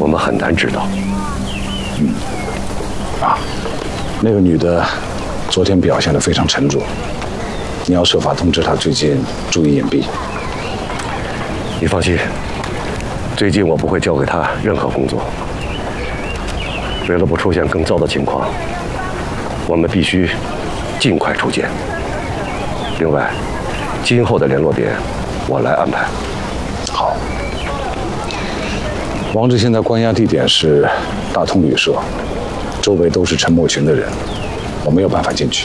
我们很难知道。 那个女的昨天表现得非常沉着，你要设法通知她最近注意隐蔽。 你放心，最近我不会交给她任何工作。为了不出现更糟的情况，我们必须尽快出监。另外，今后的联络点我来安排。 好。王志现在关押地点是大通旅社，周围都是陈默群的人，我没有办法进去。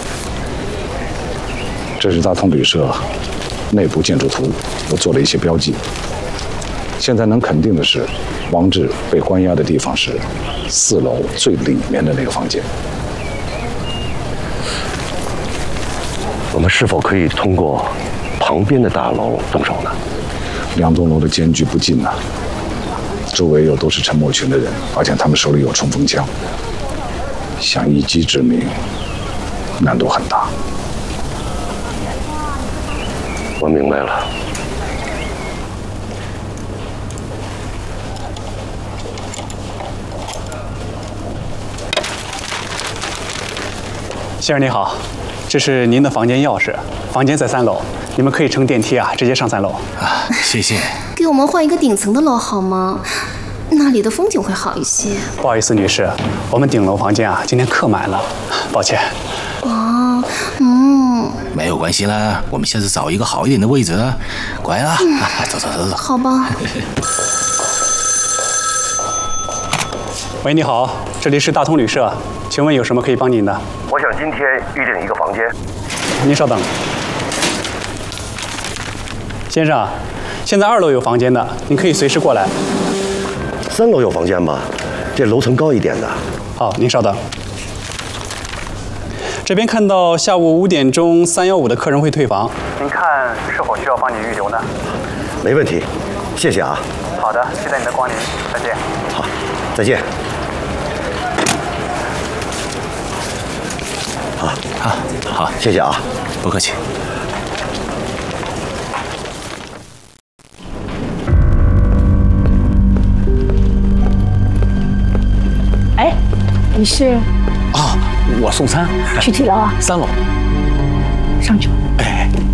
这是大通旅社内部建筑图，我做了一些标记。现在能肯定的是，王志被关押的地方是4楼最里面的那个房间。 我们是否可以通过旁边的大楼动手呢 ？2栋楼的间距不近呐，周围又都是陈默群的人，而且他们手里有冲锋枪，想一击致命，难度很大。 我明白了。 先生你好，这是您的房间钥匙，房间在3楼，你们可以乘电梯直接上3楼。 啊，谢谢。 给我们换一个顶层的楼好吗？那里的风景会好一些。 不好意思，女士，我们顶楼房间今天客满了，抱歉。 没有关系啦，我们下次找一个好一点的位置啊。乖啦，走。 好吧。 喂，你好，这里是大通旅社，请问有什么可以帮您的？ 我想今天预定一个房间。 您稍等。先生，现在2楼有房间的，您可以随时过来。 3楼有房间吗？这楼层高一点的。 好，您稍等。这边看到下午5点钟315的客人会退房，您看是否需要帮你预留呢？ 没问题，谢谢啊。 好的，期待你的光临，再见。 好，再见。 好， 谢谢啊， 不客气。 哎，你是？ 我送餐。 去几楼啊？ 3楼。 上去吧。 哎。